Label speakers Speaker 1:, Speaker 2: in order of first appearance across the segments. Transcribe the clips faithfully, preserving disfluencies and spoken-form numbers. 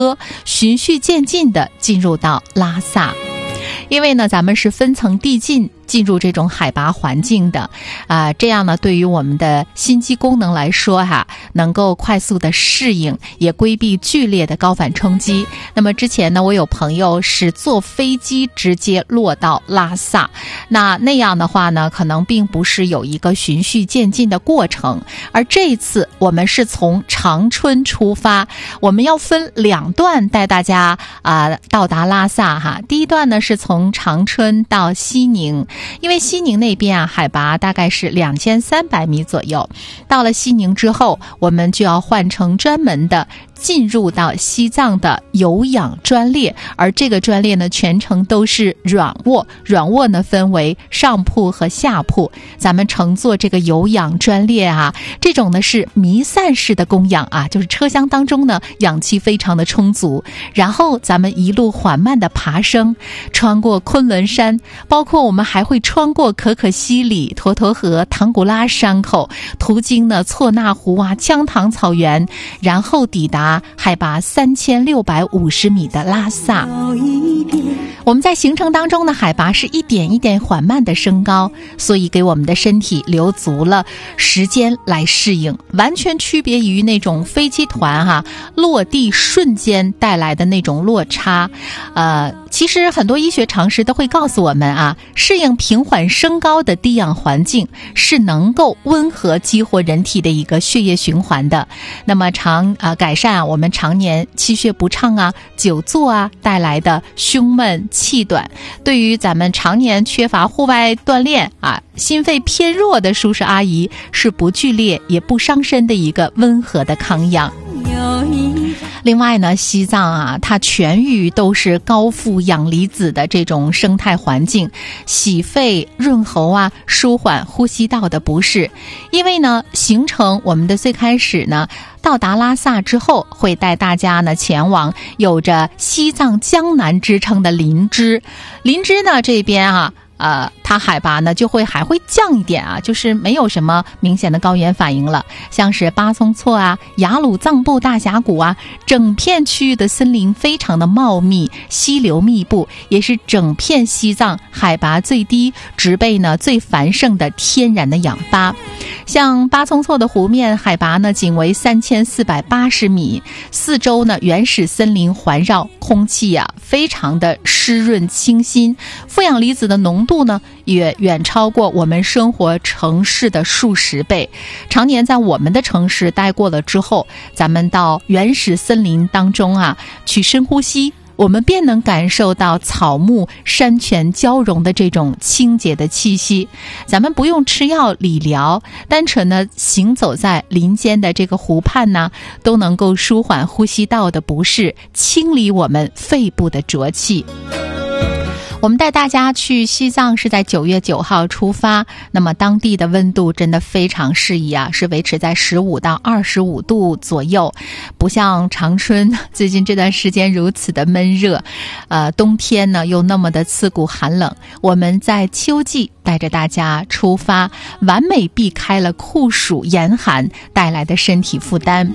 Speaker 1: 循序渐进地进入到拉萨。因为呢咱们是分层递进进入这种海拔环境的啊、呃，这样呢对于我们的心肌功能来说哈，能够快速的适应，也规避剧烈的高反冲击。那么之前呢我有朋友是坐飞机直接落到拉萨，那那样的话呢可能并不是有一个循序渐进的过程，而这一次我们是从长春出发，我们要分两段带大家啊、呃、到达拉萨哈。第一段呢是从长春到西宁，因为西宁那边啊海拔大概是两千三百米左右，到了西宁之后我们就要换成专门的进入到西藏的有氧专列，而这个专列呢全程都是软卧，软卧呢分为上铺和下铺，咱们乘坐这个有氧专列啊，这种呢是弥散式的供氧啊，就是车厢当中呢氧气非常的充足，然后咱们一路缓慢的爬升，穿过昆仑山，包括我们还会穿过可可西里、沱沱河、唐古拉山口，途经呢错那湖啊、羌塘草原，然后抵达海拔三千六百五十米的拉萨。我们在行程当中呢海拔是一点一点缓慢的升高，所以给我们的身体留足了时间来适应，完全区别于那种飞机团哈、啊、落地瞬间带来的那种落差。呃，其实很多医学常识都会告诉我们啊，适应平缓升高的低氧环境是能够温和激活人体的一个血液循环的，那么常啊、呃、改善啊我们常年气血不畅啊、久坐啊带来的胸闷气短，对于咱们常年缺乏户外锻炼啊、心肺偏弱的叔叔阿姨是不剧烈也不伤身的一个温和的康养。另外呢，西藏啊，它全域都是高富氧离子的这种生态环境，洗肺润喉啊，舒缓呼吸道的不适。因为呢，行程我们的最开始呢，到达拉萨之后，会带大家呢前往有着西藏江南之称的林芝。林芝呢这边啊。呃，它海拔呢就会还会降一点啊，就是没有什么明显的高原反应了。像是巴松措啊、雅鲁藏布大峡谷啊，整片区域的森林非常的茂密，溪流密布，也是整片西藏海拔最低、植被呢最繁盛的天然的氧吧。像巴松措的湖面海拔呢仅为三千四百八十米，四周呢原始森林环绕，空气啊非常的湿润清新，负氧离子的浓度度呢也远超过我们生活城市的数十倍。常年在我们的城市待过了之后，咱们到原始森林当中啊去深呼吸，我们便能感受到草木山泉交融的这种清洁的气息。咱们不用吃药理疗，单纯的行走在林间的这个湖畔呢，都能够舒缓呼吸道的不适，清理我们肺部的浊气。我们带大家去西藏是在九月九号出发，那么当地的温度真的非常适宜啊，是维持在十五到二十五度左右，不像长春最近这段时间如此的闷热，呃，冬天呢又那么的刺骨寒冷。我们在秋季带着大家出发，完美避开了酷暑严寒带来的身体负担。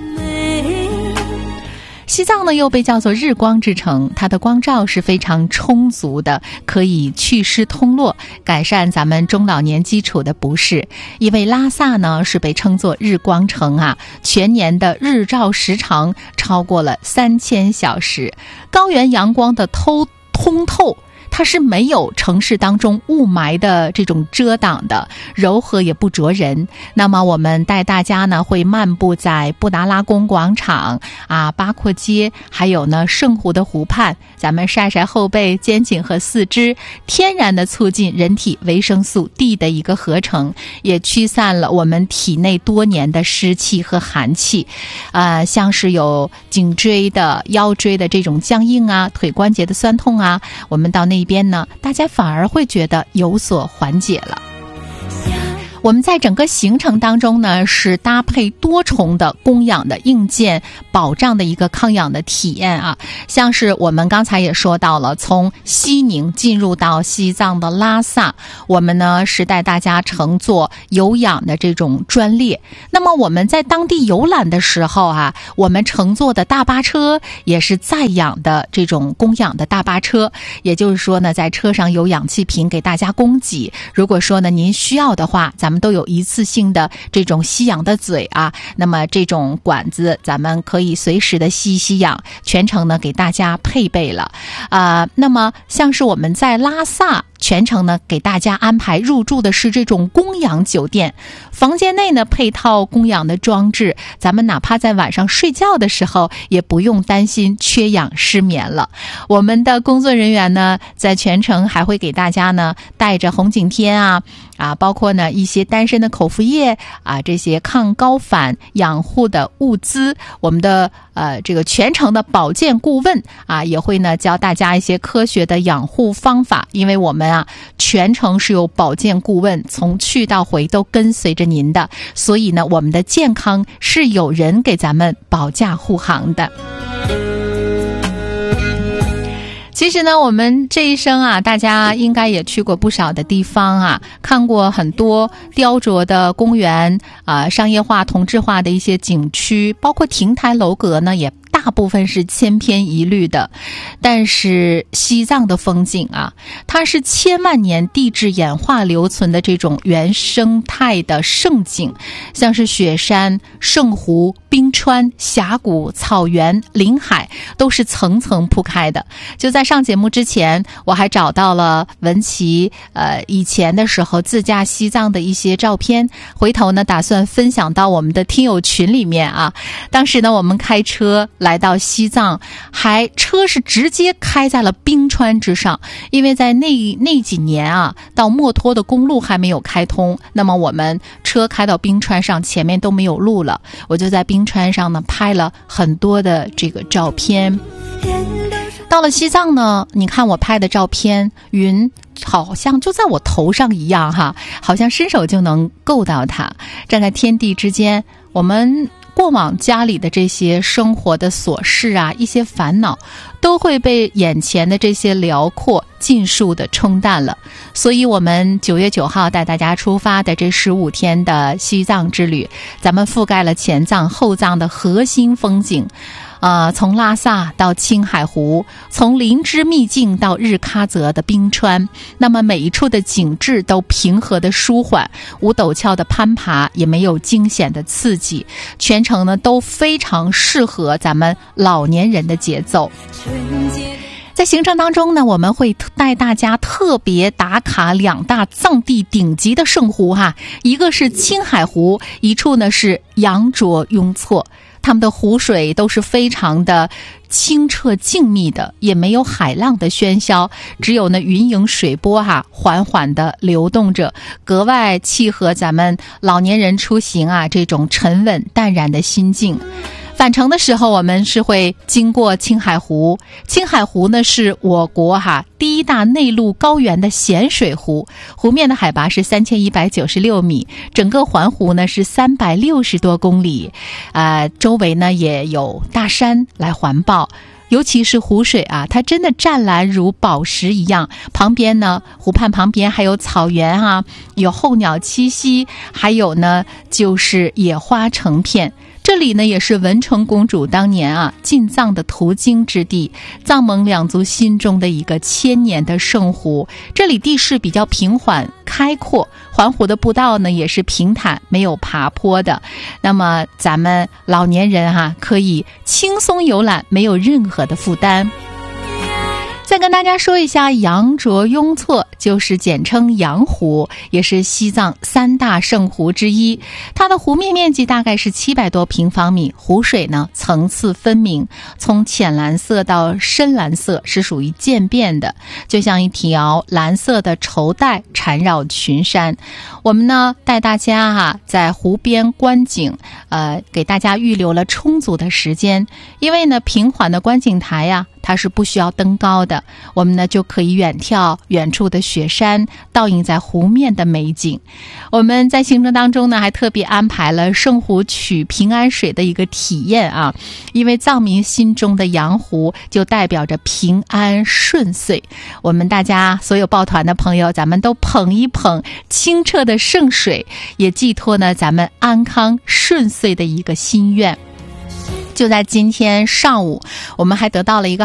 Speaker 1: 西藏呢又被叫做日光之城，它的光照是非常充足的，可以祛湿通络，改善咱们中老年基础的不适。因为拉萨呢是被称作日光城啊，全年的日照时长超过了三千小时，高原阳光的透通透，它是没有城市当中雾霾的这种遮挡的，柔和也不灼人。那么我们带大家呢会漫步在布达拉宫广场啊、八廓街，还有呢圣湖的湖畔，咱们晒晒后背、肩颈和四肢，天然的促进人体维生素 D 的一个合成，也驱散了我们体内多年的湿气和寒气。呃，像是有颈椎的、腰椎的这种僵硬啊，腿关节的酸痛啊，我们到那边呢，大家反而会觉得有所缓解了。 我们在整个行程当中呢，是搭配多重的供氧的硬件，保障的一个抗氧的体验啊。像是我们刚才也说到了，从西宁进入到西藏的拉萨，我们呢是带大家乘坐有氧的这种专列。那么我们在当地游览的时候啊，我们乘坐的大巴车也是载氧的这种供氧的大巴车，也就是说呢，在车上有氧气瓶给大家供给。如果说呢您需要的话，咱们都有一次性的这种吸氧的嘴啊，那么这种管子咱们可以随时的吸吸氧，全程呢给大家配备了啊、呃。那么像是我们在拉萨全程呢给大家安排入住的是这种供氧酒店，房间内呢配套供氧的装置，咱们哪怕在晚上睡觉的时候也不用担心缺氧失眠了。我们的工作人员呢在全程还会给大家呢带着红景天啊啊，包括呢一些丹参的口服液啊，这些抗高反养护的物资。我们的呃这个全程的保健顾问啊也会呢教大家一些科学的养护方法，因为我们啊全程是有保健顾问从去到回都跟随着您的，所以呢我们的健康是有人给咱们保驾护航的。其实呢，我们这一生啊，大家应该也去过不少的地方啊，看过很多雕琢的公园啊，商业化、同质化的一些景区，包括亭台楼阁呢，也大部分是千篇一律的。但是西藏的风景啊，它是千万年地质演化留存的这种原生态的胜景，像是雪山、圣湖、冰川、峡谷、草原、林海，都是层层铺开的。就在上节目之前，我还找到了文琪呃以前的时候自驾西藏的一些照片，回头呢打算分享到我们的听友群里面啊。当时呢我们开车来到西藏，还车是直接开在了冰川之上，因为在那那几年啊，到墨脱的公路还没有开通，那么我们车开到冰川上，前面都没有路了，我就在冰川上呢拍了很多的这个照片。到了西藏呢，你看我拍的照片，云好像就在我头上一样哈，好像伸手就能够到它。站在天地之间，我们过往家里的这些生活的琐事啊，一些烦恼都会被眼前的这些辽阔尽数的冲淡了。所以我们九月九号带大家出发的这十五天的西藏之旅，咱们覆盖了前藏后藏的核心风景。呃，从拉萨到青海湖，从林芝秘境到日喀则的冰川，那么每一处的景致都平和的舒缓，无陡峭的攀爬，也没有惊险的刺激，全程呢都非常适合咱们老年人的节奏。在行程当中呢，我们会带大家特别打卡两大藏地顶级的圣湖哈，一个是青海湖，一处呢是羊卓雍措。它们的湖水都是非常的清澈静谧的，也没有海浪的喧嚣，只有那云影水波哈、啊、缓缓的流动着，格外契合咱们老年人出行啊这种沉稳淡然的心境。返程的时候，我们是会经过青海湖。青海湖呢是我国哈第一大内陆高原的咸水湖，湖面的海拔是三千一百九十六米，整个环湖呢是三百六十多公里，呃，周围呢也有大山来环抱。尤其是湖水啊，它真的湛蓝如宝石一样，旁边呢湖畔旁边还有草原啊，有候鸟栖息，还有呢就是野花成片。这里呢也是文成公主当年啊进藏的途经之地，藏蒙两族心中的一个千年的圣湖。这里地势比较平缓开阔，环湖的步道呢也是平坦没有爬坡的，那么咱们老年人哈、啊、可以轻松游览，没有任何的负担。再跟大家说一下，羊卓雍措就是简称羊湖，也是西藏三大圣湖之一。它的湖面面积大概是七百多平方米，湖水呢层次分明，从浅蓝色到深蓝色是属于渐变的，就像一条蓝色的绸带缠绕群山。我们呢带大家哈、啊、在湖边观景，呃，给大家预留了充足的时间，因为呢平缓的观景台呀、啊。 它是不需要登高的，我们呢就可以远眺远处的雪山，倒映在湖面的美景。我们在行程当中呢还特别安排了圣湖取平安水的一个体验啊，因为藏民心中的羊湖就代表着平安顺遂，我们大家所有抱团的朋友，咱们都捧一捧清澈的圣水，也寄托呢咱们安康顺遂的一个心愿。就在今天上午，我们还得到了一个